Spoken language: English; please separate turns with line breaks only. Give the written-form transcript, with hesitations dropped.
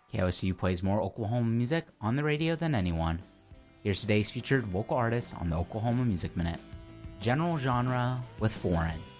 KOSU plays more Oklahoma music on the radio than anyone. Here's today's featured local artist on the Oklahoma Music Minute. General genre with foreign.